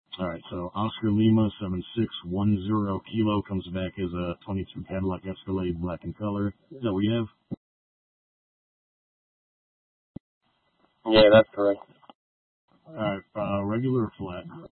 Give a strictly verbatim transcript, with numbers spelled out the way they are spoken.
All right, so Oscar Lima seven six one zero Kilo comes back as a twenty-two Cadillac Escalade, black in color. Is that what you have? Yeah, that's correct. All right, uh, regular or flat?